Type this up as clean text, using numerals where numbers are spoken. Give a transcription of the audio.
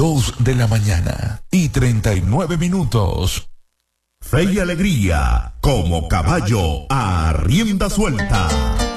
2 de la mañana y 39 minutos. Fe y alegría, como caballo a rienda suelta.